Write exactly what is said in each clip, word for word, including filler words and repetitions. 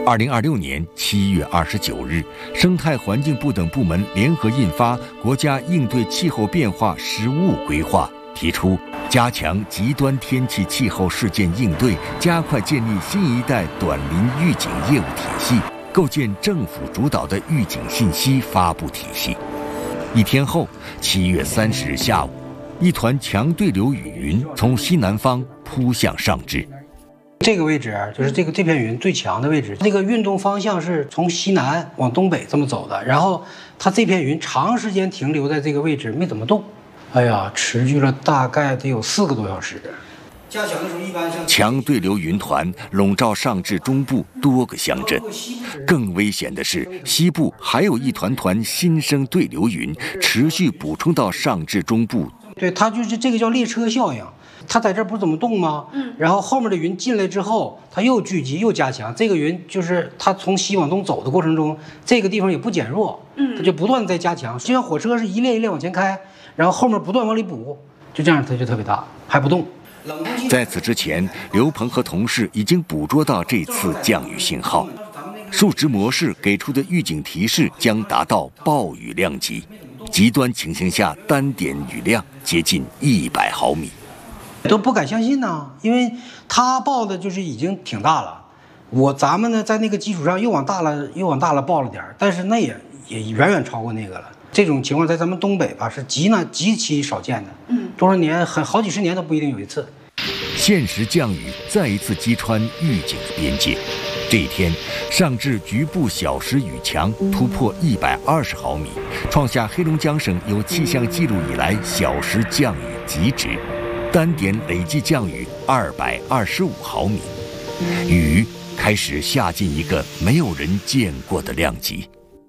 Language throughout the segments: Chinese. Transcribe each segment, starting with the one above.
二零二六年七月二十九日，生态环境部等部门联合印发《国家应对气候变化实务规划》，提出加强极端天气气候事件应对，加快建立新一代短林预警业务体系，构建政府主导的预警信息发布体系。一天后，七月三十日下午，一团强对流雨云从西南方扑向上至。 这个位置就是这个这片云最强的位置，这个运动方向是从西南往东北这么走的，然后它这片云长时间停留在这个位置没怎么动，哎呀，持续了大概得有四个多小时。加强的时候一般像强对流云团笼罩上至中部多个乡镇，更危险的是西部还有一团团新生对流云持续补充到上至中部。 对，它就是这个叫列车效应。它在这儿不怎么动吗？嗯，然后后面的云进来之后，它又聚集又加强。这个云就是它从西往东走的过程中，这个地方也不减弱，嗯，它就不断在加强，就像火车是一列一列往前开，然后后面不断往里补，就这样它就特别大，还不动。 在此之前，刘鹏和同事已经捕捉到这次降雨信号，数值模式给出的预警提示将达到暴雨量级，极端情形下单点雨量接近一百毫米。 都不敢相信呢，因为他报的就是已经挺大了，我咱们呢在那个基础上又往大了又往大了报了点，但是那也也远远超过那个了。这种情况在咱们东北吧是极难极其少见的，嗯，多少年很好几十年都不一定有一次。 现实降雨再一次击穿预警的边界，这一天上至局部小时雨强突破一百二十毫米，创下黑龙江省有气象记录以来小时降雨极值。单点累计降雨二百二十五毫米，雨开始下进一个没有人见过的量级。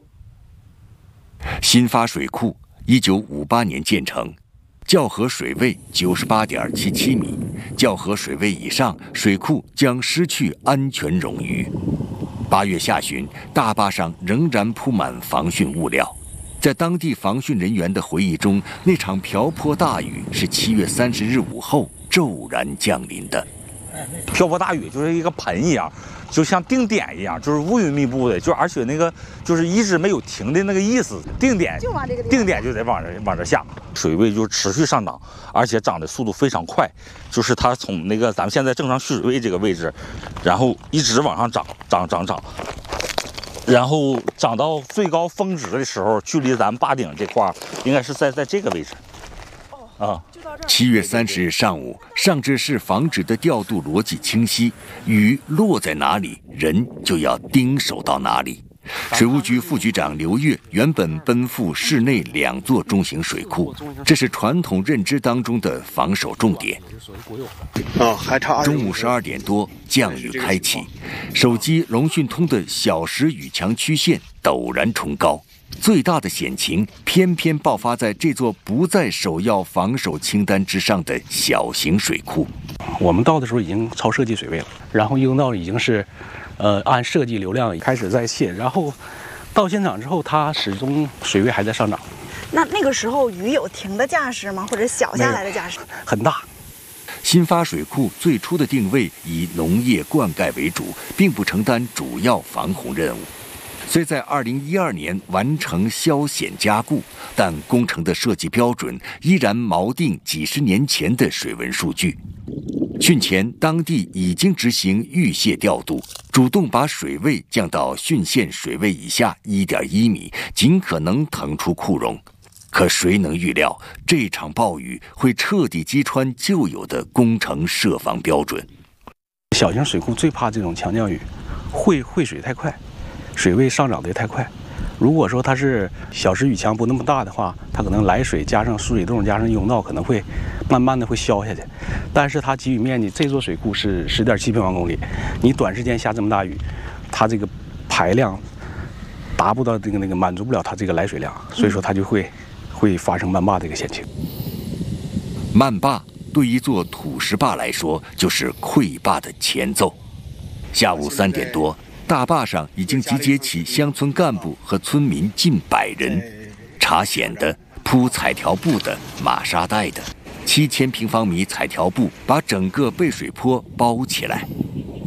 新发水库一九五八年建成，校河水位九十八点七七米，校河水位以上，水库将失去安全冗余。八月下旬，大坝上仍然铺满防汛物料。在当地防汛人员的回忆中，那场瓢泼大雨是七月三十日午后骤然降临的。 瓢泼大雨就是一个盆一样，就像定点一样，就是乌云密布的，就而且那个就是一直没有停的那个意思。定点就往这个定点就得往这往这下，水位就持续上涨，而且涨的速度非常快，就是它从那个咱们现在正常蓄水位这个位置，然后一直往上涨，涨涨涨。然后涨到最高峰值的时候，距离咱们坝顶这块应该是在在这个位置。啊， 七月三十日上午，上至市防指的调度逻辑清晰，雨落在哪里，人就要盯守到哪里。水务局副局长刘越原本奔赴市内两座中型水库，这是传统认知当中的防守重点。 啊，还差中午十二点多，降雨开启，手机龙讯通的小时雨强曲线陡然冲高，最大的险情偏偏爆发在这座不在首要防守清单之上的小型水库。 我们到的时候已经超设计水位了，然后应到已经是。呃，按设计流量开始在泄，然后到现场之后，它始终水位还在上涨。 那那个时候雨有停的架势吗？或者小下来的架势？ 很大。 新发水库最初的定位以农业灌溉为主，并不承担主要防洪任务。虽在二零一二年完成消险加固，但工程的设计标准依然锚定几十年前的水文数据。汛前，当地已经执行预泄调度，主动把水位降到汛线水位以下 一点一米，尽可能腾出库容。可谁能预料，这场暴雨会彻底击穿旧有的工程设防标准？ 小型水库最怕这种强降雨，汇汇水太快，水位上涨得太快。如果说它是小时雨强不那么大的话，它可能来水加上疏水洞加上甬道，可能会慢慢的会消下去。但是它给予面积，这座水库是十点七平方公里，你短时间下这么大雨，它这个排量达不到这个那个满足不了它这个来水量，所以说它就会会发生漫坝这个险情。 漫坝对一座土石坝来说，就是溃坝的前奏。下午三点多。大坝上已经集结起乡村干部和村民近百人，查险的、铺彩条布的、码沙袋的，七千平方米彩条布把整个背水坡包起来。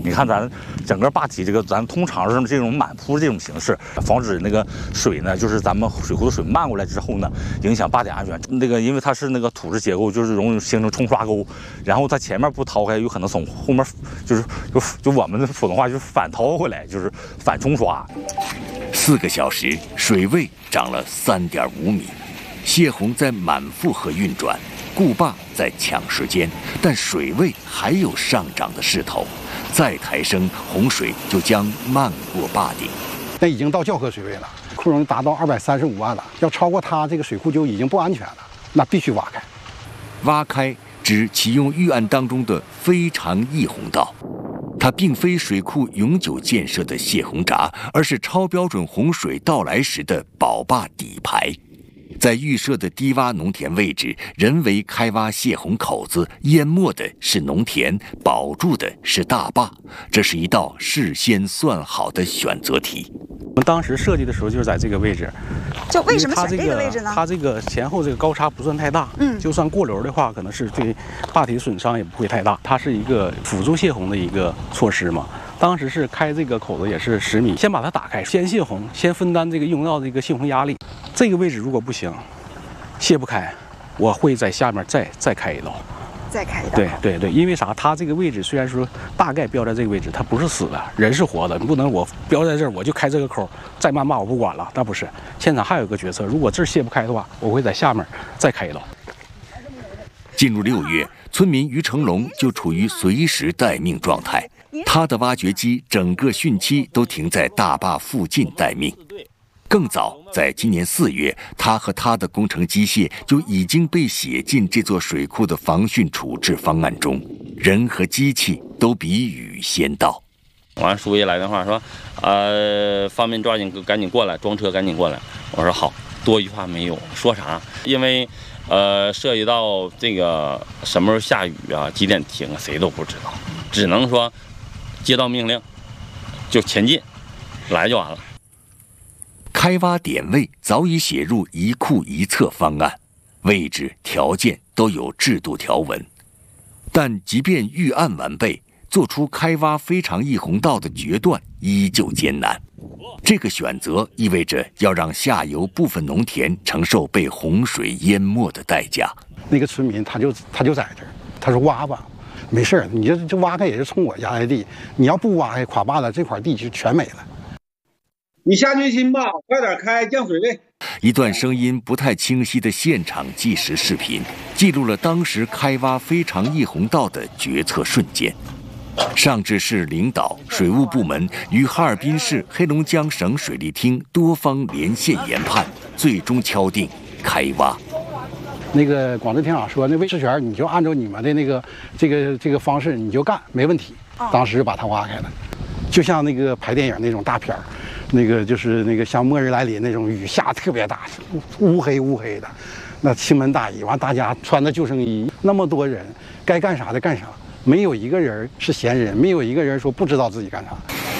你看咱整个坝体这个，咱通常是这种满铺这种形式，防止那个水呢，就是咱们水库的水漫过来之后呢，影响坝体安全。那个因为它是那个土质结构，就是容易形成冲刷沟，然后它前面不掏开，有可能从后面就是就就我们的普通话就是反掏回来，就是反冲刷。 四个小时，水位涨了三点五米，泄洪在满负荷运转，固坝在抢时间，但水位还有上涨的势头。再抬升，洪水就将漫过坝顶。 那已经到教科水位了，库容达到二百三十五万了，要超过它，这个水库就已经不安全了，那必须挖开。 挖开指启用预案当中的非常溢洪道，它并非水库永久建设的泄洪闸，而是超标准洪水到来时的保坝底排。在预设的低洼农田位置，人为开挖泄洪口子，淹没的是农田，保住的是大坝。这是一道事先算好的选择题。 我们当时设计的时候就是在这个位置， 就为什么选这个位置呢？ 它这个前后这个高差不算太大，嗯，就算过流的话，可能是对坝体损伤也不会太大。它是一个辅助泄洪的一个措施嘛。当时是开这个口子也是十米，先把它打开，先泄洪，先分担这个用到这个泄洪压力。这个位置如果不行，泄不开，我会在下面再再开一道。 再开一道。 对对对，因为啥？它这个位置虽然说大概标在这个位置，它不是死的，人是活的，你不能我标在这儿我就开这个口，再谩骂我不管了，那不是。现场还有一个决策，如果这儿泄不开的话，我会在下面再开一道。 进入六月，村民于成龙就处于随时待命状态。他的挖掘机整个汛期都停在大坝附近待命。更早，在今年四月，他和他的工程机械就已经被写进这座水库的防汛处置方案中。人和机器都比雨先到。 完，书记来电话说，呃，方便抓紧赶紧过来，装车赶紧过来。我说好，多余话没有，说啥？因为，呃，涉及到这个什么时候下雨啊，几点停啊，谁都不知道，只能说。接到命令就前进，来就完了。 开挖点位早已写入一库一测方案，位置条件都有制度条文。但即便预案完备，做出开挖非常溢洪道的决断依旧艰难。这个选择意味着要让下游部分农田承受被洪水淹没的代价。 那个村民他就他就在这儿，他说挖吧。没事儿，你这这挖开也是冲我家的地，你要不挖开垮坝了，这块地就全没了。 你下决心吧，快点开，降水位。 一段声音不太清晰的现场纪实视频，记录了当时开挖非常溢洪道的决策瞬间。上至市领导、水务部门与哈尔滨市、黑龙江省水利厅多方连线研判，最终敲定开挖。 那个广治厅长说，那魏世全你就按照你们的那个这个这个方式你就干，没问题。当时把它挖开了，就像那个拍电影那种大片儿，那个就是那个像末日来临那种，雨下特别大，乌黑乌黑的，那青门大雨，完大家穿的救生衣，那么多人该干啥的干啥，没有一个人是闲人，没有一个人说不知道自己干啥。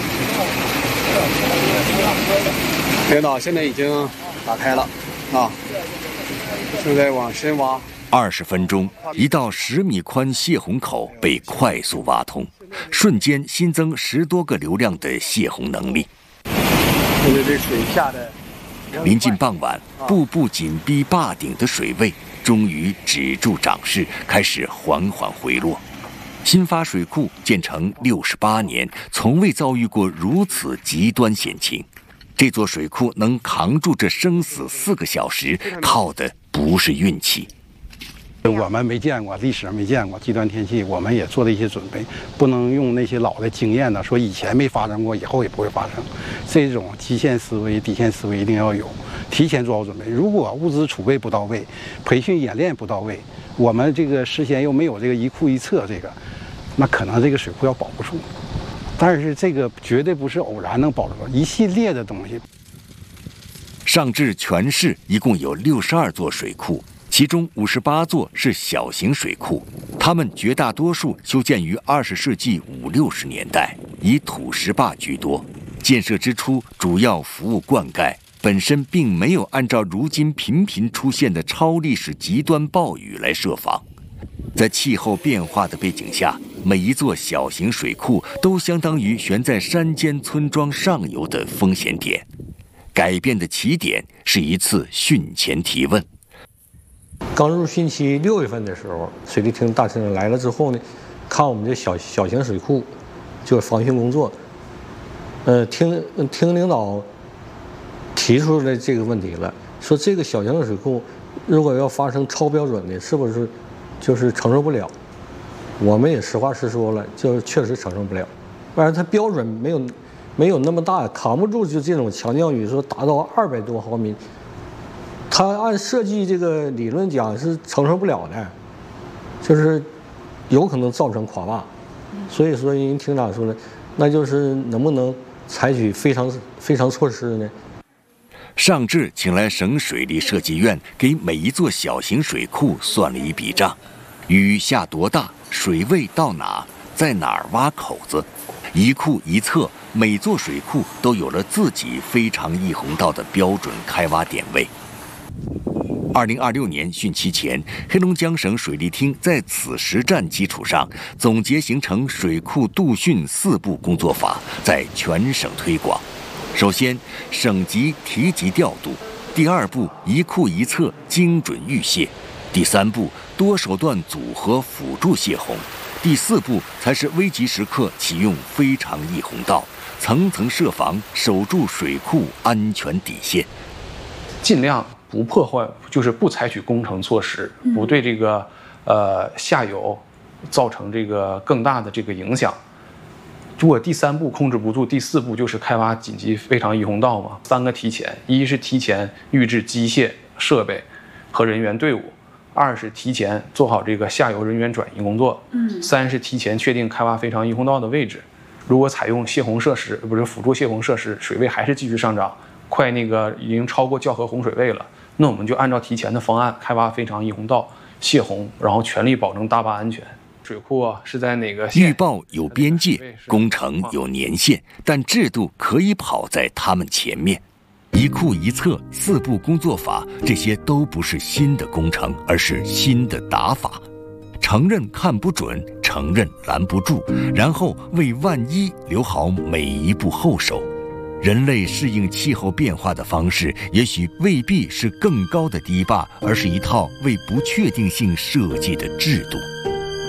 领导现在已经打开了啊。正在往深挖， 二十分钟，一道十米宽泄洪口被快速挖通，瞬间新增十多个流量的泄洪能力。 现在这水下的， 临近傍晚，步步紧逼坝顶的水位终于止住涨势，开始缓缓回落。新发水库建成六十八年，从未遭遇过如此极端险情。这座水库能扛住这生死四个小时，靠的不是运气。 我们没见过，历史上没见过极端天气，我们也做了一些准备，不能用那些老的经验呢，说以前没发生过，以后也不会发生。这种基线思维、底线思维一定要有，提前做好准备。如果物资储备不到位，培训演练不到位，我们这个事先又没有这个一库一测，这个，那可能这个水库要保不住。但是这个绝对不是偶然能保住，一系列的东西。 上至全市一共有六十二座水库，其中五十八座是小型水库，它们绝大多数修建于二十世纪五六十年代，以土石坝居多。建设之初主要服务灌溉，本身并没有按照如今频频出现的超历史极端暴雨来设防。在气候变化的背景下， 每一座小型水库都相当于悬在山间村庄上游的风险点。改变的起点是一次汛前提问。 刚入汛期六月份的时候，水利厅大厅来了之后呢，看我们这小小型水库，就是防汛工作。呃，听听领导提出来这个问题了，说这个小型水库如果要发生超标准的，是不是就是承受不了？我们也实话实说了，就确实承受不了。不然它标准没有没有那么大，扛不住就这种强降雨，说达到二百多毫米。它按设计这个理论讲是承受不了的，就是有可能造成垮坝，所以说人厅长说了，那就是能不能采取非常非常措施呢？ 上至请来省水利设计院给每一座小型水库算了一笔账，雨下多大，水位到哪，在哪儿挖口子，一库一测，每座水库都有了自己非常易洪道的标准开挖点位。二零二六年汛期前，黑龙江省水利厅在此实战基础上，总结形成水库杜汛四步工作法，在全省推广。首先，省级提级调度；第二步，一库一测，精准预泄；第三步，多手段组合辅助泄洪；第四步，才是危急时刻启用非常易洪道，层层设防，守住水库安全底线。 尽量不破坏，就是不采取工程措施，不对这个呃下游造成这个更大的这个影响。如果第三步控制不住，第四步就是开挖紧急非常易洪道嘛。三个提前：一是提前预置机械设备和人员队伍；二是提前做好这个下游人员转移工作；嗯，三是提前确定开挖非常易洪道的位置。如果采用泄洪设施，不是辅助泄洪设施，水位还是继续上涨，快那个已经超过校河洪水位了，那我们就按照提前的方案开挖非常易洪道泄洪，然后全力保证大坝安全。水库啊是在哪个县？ 预报有边界，工程有年限，但制度可以跑在他们前面。一库一测、四步工作法，这些都不是新的工程，而是新的打法。承认看不准，承认拦不住，然后为万一留好每一步后手。人类适应气候变化的方式，也许未必是更高的堤坝，而是一套为不确定性设计的制度。